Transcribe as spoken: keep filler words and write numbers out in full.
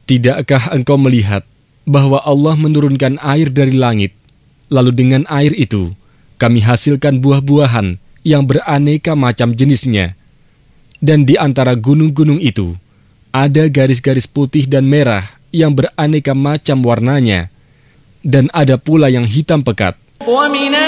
Tidakkah engkau melihat bahwa Allah menurunkan air dari langit, lalu dengan air itu kami hasilkan buah-buahan yang beraneka macam jenisnya, dan di antara gunung-gunung itu ada garis-garis putih dan merah yang beraneka macam warnanya, dan ada pula yang hitam pekat.